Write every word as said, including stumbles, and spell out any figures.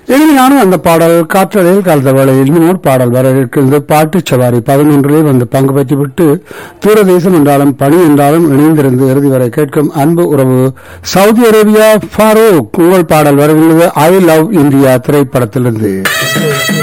எளிமையான அந்த பாடல் காற்றலையில் கலந்த வேளையில் இன்னொரு பாடல் வர இருக்கிறது. பாட்டு சவாரி பதினொன்றிலே வந்து பங்கு பெற்றுவிட்டு தூரதேசம் என்றாலும் பணி என்றாலும் இணைந்திருந்து இறுதி வரை கேட்கும் அன்பு உறவு சவுதி அரேபியா ஃபாரூக் உங்கள் பாடல் வருகிறது. ஐ லவ் இந்தியா திரைப்படத்திலிருந்து